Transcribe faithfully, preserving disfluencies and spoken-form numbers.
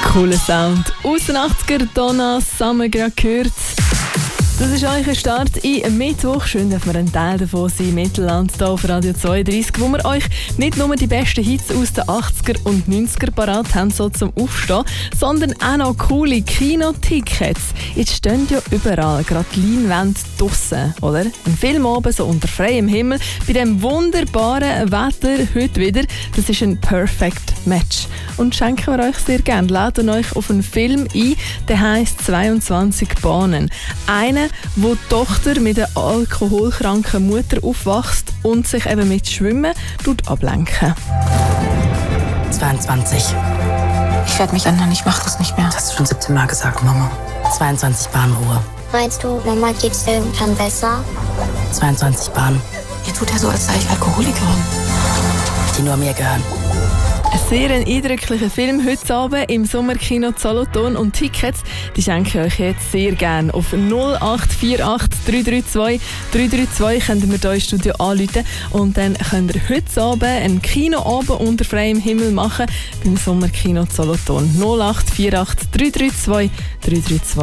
Cooler Sound. Aus den achtziger, Donna Summer gerade gehört. Das ist eigentlich ein Start in Mittwoch. Schön, dass wir ein Teil davon sind, Mittelland hier auf Radio zweiunddreißig, wo wir euch nicht nur die besten Hits aus den achtziger und neunziger parat haben, so zum Aufstehen, sondern auch noch coole Kinotickets. Jetzt stehen ja überall gerade die Leinwände draussen, oder? Ein Film oben, so unter freiem Himmel, bei dem wunderbaren Wetter heute wieder. Das ist ein Perfect Match. Und schenken wir euch sehr gerne. Laden euch auf einen Film ein, der heisst zweiundzwanzig Bahnen. Einer, wo die Tochter mit einer alkoholkranken Mutter aufwächst und sich eben mit Schwimmen ablenken. zweiundzwanzig. Ich werde mich ändern, ich mache das nicht mehr. Das hast du schon siebzehn Mal gesagt, Mama. zweiundzwanzig Bahnen Ruhe. Meinst du, Mama geht's irgendwann besser? zweiundzwanzig Bahnen. Ihr tut ja so, als sei ich Alkoholikerin. Die nur mir gehören. Ein sehr eindrücklicher Film heute Abend im Sommerkino Solothurn, und Tickets die schenke ich euch jetzt sehr gerne. Auf null acht vier acht drei drei zwei drei drei zwei könnt ihr mir hier im Studio anrufen und dann könnt ihr heute Abend einen Kinoabend unter freiem Himmel machen beim Sommerkino Solothurn. null acht vier acht drei drei zwei drei drei zwei.